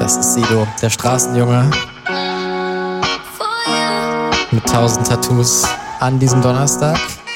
Das ist Sido, der Straßenjunge. Mit 1000 Tattoos an diesem Donnerstag.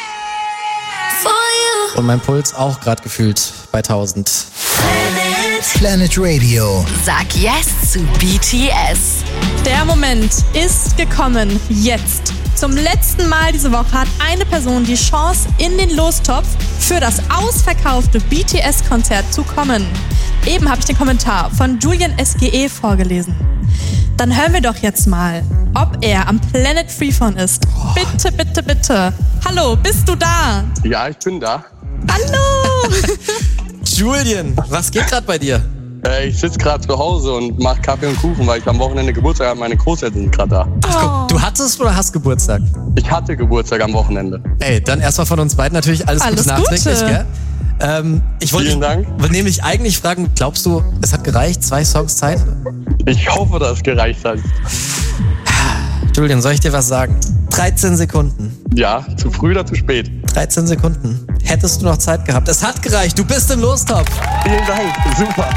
Und mein Puls auch gerade gefühlt bei 1000. Planet Radio. Sag Yes zu BTS. Der Moment ist gekommen. Jetzt. Zum letzten Mal diese Woche hat eine Person die Chance, in den Lostopf für das ausverkaufte BTS-Konzert zu kommen. Eben habe ich den Kommentar von Julian SGE vorgelesen. Dann hören wir doch jetzt mal, ob er am Planet Freephone ist. Bitte, bitte, bitte. Hallo, bist du da? Ja, ich bin da. Hallo! Julian, was geht gerade bei dir? Ich sitze gerade zu Hause und mache Kaffee und Kuchen, weil ich am Wochenende Geburtstag habe. Meine Großeltern sind gerade da. Ach guck, du hattest oder hast Geburtstag? Ich hatte Geburtstag am Wochenende. Ey, dann erstmal von uns beiden natürlich alles Gute nachträglich, gell? Ich wollte Vielen Dank. nämlich eigentlich fragen, glaubst du, es hat gereicht? 2 Songs Zeit? Ich hoffe, dass es gereicht hat. Julian, soll ich dir was sagen? 13 Sekunden. Ja, zu früh oder zu spät? 13 Sekunden. Hättest du noch Zeit gehabt? Es hat gereicht. Du bist im Lostopf. Vielen Dank, super.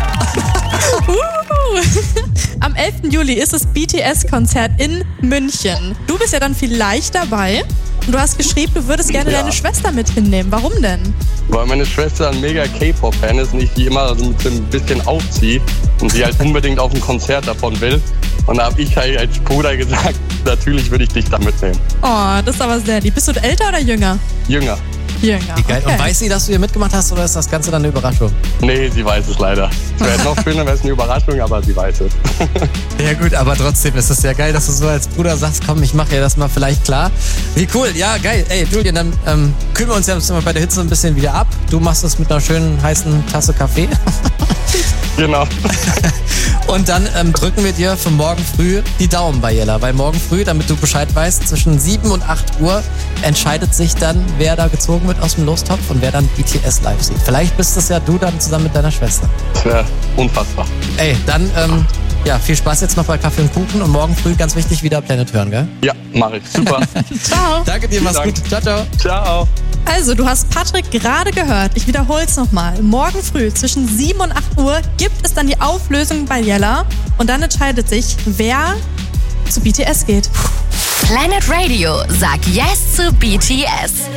Am 11. Juli ist das BTS-Konzert in München. Du bist ja dann vielleicht dabei. Und du hast geschrieben, du würdest gerne deine Schwester mit hinnehmen. Warum denn? Weil meine Schwester ein mega K-Pop-Fan ist und ich die immer so ein bisschen aufziehe und sie halt unbedingt auf ein Konzert davon will. Und da habe ich halt als Bruder gesagt, natürlich würde ich dich da mitnehmen. Oh, das ist aber sehr lieb. Bist du älter oder jünger? Jünger. Jünger. Geil. Okay. Und weiß sie, dass du hier mitgemacht hast oder ist das Ganze dann eine Überraschung? Nee, sie weiß es leider. Es wäre noch schöner, wäre es eine Überraschung, aber sie weiß es. Ja gut, aber trotzdem ist es ja geil, dass du so als Bruder sagst, komm, ich mache dir das mal vielleicht klar. Wie cool, ja geil. Ey Julian, dann kühlen wir uns ja bei der Hitze ein bisschen wieder ab. Du machst es mit einer schönen heißen Tasse Kaffee. Genau. Und dann drücken wir dir für morgen früh die Daumen bei Jella. Weil morgen früh, damit du Bescheid weißt, zwischen 7 und 8 Uhr entscheidet sich dann, wer da gezogen wird aus dem Lostopf und wer dann BTS live sieht. Vielleicht bist es ja du dann zusammen mit deiner Schwester. Das wäre unfassbar. Ey, dann viel Spaß jetzt noch bei Kaffee und Kuchen und morgen früh, ganz wichtig, wieder Planet hören, gell? Ja, mache ich. Super. Ciao. Danke dir, mach's gut. Ciao, ciao. Ciao. Also, du hast Patrick gerade gehört. Ich wiederhole es nochmal. Morgen früh zwischen 7 und 8 Uhr gibt es dann die Auflösung bei Jella. Und dann entscheidet sich, wer zu BTS geht. Planet Radio. Sag Yes zu BTS.